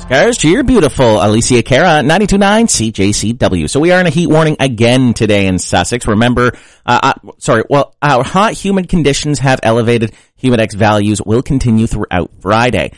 Guys, you're beautiful. Alicia Cara, 92.9 CJCW. So we are in a heat warning again today in Sussex. Remember, our hot humid conditions have elevated. Humidex values will continue throughout Friday.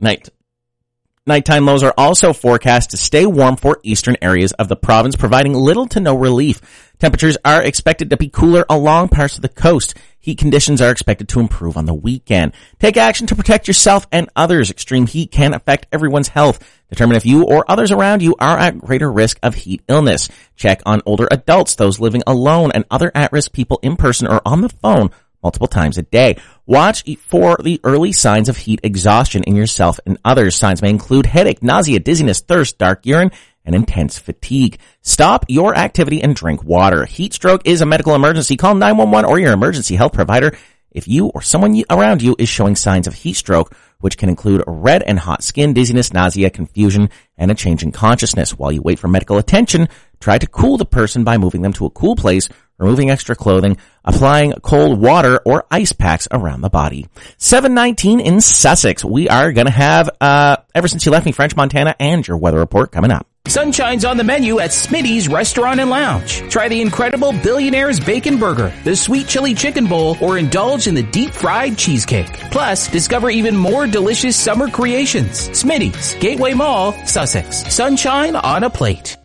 Nighttime lows are also forecast to stay warm for eastern areas of the province, providing little to no relief. Temperatures are expected to be cooler along parts of the coast. Heat conditions are expected to improve on the weekend. Take action to protect yourself and others. Extreme heat can affect everyone's health. Determine if you or others around you are at greater risk of heat illness. Check on older adults, those living alone, and other at-risk people in person or on the phone multiple times a day. Watch for the early signs of heat exhaustion in yourself and others. Signs may include headache, nausea, dizziness, thirst, dark urine, and intense fatigue. Stop your activity and drink water. Heat stroke is a medical emergency. Call 911 or your emergency health provider if you or someone around you is showing signs of heat stroke, which can include red and hot skin, dizziness, nausea, confusion, and a change in consciousness. While you wait for medical attention, try to cool the person by moving them to a cool place, removing extra clothing, applying cold water or ice packs around the body. 7:19 in Sussex. We are going to have, Ever Since You Left Me, French Montana, and your weather report coming up. Sunshine's on the menu at Smitty's Restaurant and Lounge. Try the incredible Billionaire's Bacon Burger, the sweet chili chicken bowl, or indulge in the deep fried cheesecake. Plus, discover even more delicious summer creations. Smitty's, Gateway Mall, Sussex. Sunshine on a plate.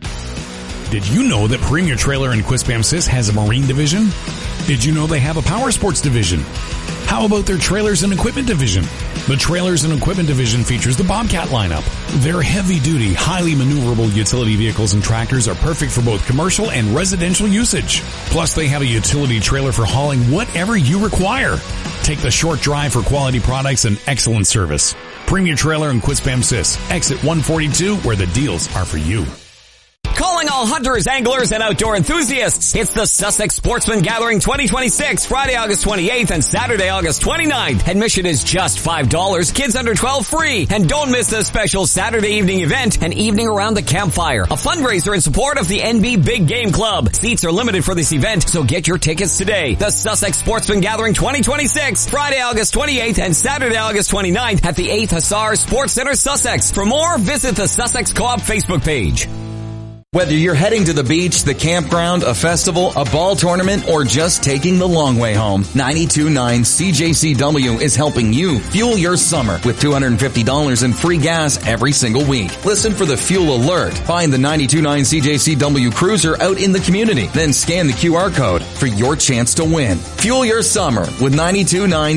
Did you know that Premier Trailer in Quispamsis has a marine division? Did you know they have a power sports division? How about their trailers and equipment division? The trailers and equipment division features the Bobcat lineup. Their heavy-duty, highly maneuverable utility vehicles and tractors are perfect for both commercial and residential usage. Plus, they have a utility trailer for hauling whatever you require. Take the short drive for quality products and excellent service. Premier Trailer in Quispamsis, exit 142, where the deals are for you. Calling all hunters, anglers, and outdoor enthusiasts. It's the Sussex Sportsman Gathering 2026, Friday, August 28th and Saturday, August 29th. Admission is just $5, kids under 12 free. And don't miss the special Saturday evening event, an evening around the campfire, a fundraiser in support of the NB Big Game Club. Seats are limited for this event, so get your tickets today. The Sussex Sportsman Gathering 2026, Friday, August 28th and Saturday, August 29th at the 8th Hussars Sports Center, Sussex. For more, visit the Sussex Co-op Facebook page. Whether you're heading to the beach, the campground, a festival, a ball tournament, or just taking the long way home, 92.9 CJCW is helping you fuel your summer with $250 in free gas every single week. Listen for the fuel alert. Find the 92.9 CJCW cruiser out in the community. Then scan the QR code for your chance to win. Fuel your summer with 92.9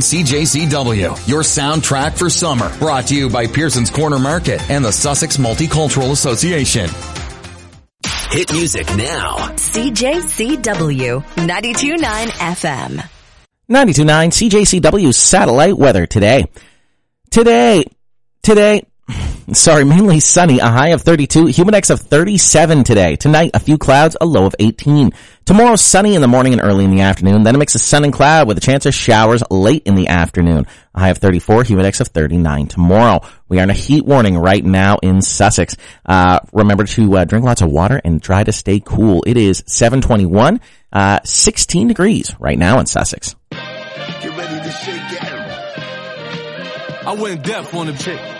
CJCW, your soundtrack for summer. Brought to you by Pearson's Corner Market and the Sussex Multicultural Association. Hit music now. CJCW 92.9 FM. 92.9 CJCW satellite weather today. Mainly sunny, a high of 32, humidex of 37 today. Tonight, a few clouds, a low of 18. Tomorrow, sunny in the morning and early in the afternoon, then a mix of sun and cloud with a chance of showers late in the afternoon. A high of 34, humidex of 39 tomorrow. We are in a heat warning right now in Sussex. Remember to drink lots of water and try to stay cool. It is 7:21, 16 degrees right now in Sussex. Get ready to shake it. I went deaf on the chick.